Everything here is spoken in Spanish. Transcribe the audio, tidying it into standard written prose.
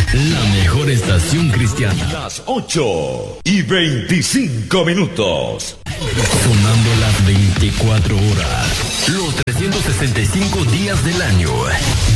La mejor estación cristiana. Las 8:25. Sonando las 24 horas. Los 365 días del año.